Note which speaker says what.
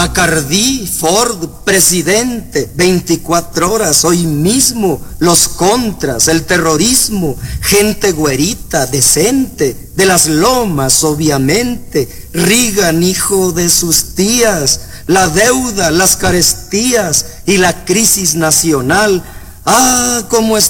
Speaker 1: Bacardí, Ford, presidente, 24 horas, hoy mismo, los contras, el terrorismo, gente güerita, decente, de las lomas, obviamente, Reagan, hijo de sus tías, la deuda, las carestías y la crisis nacional. Ah, cómo está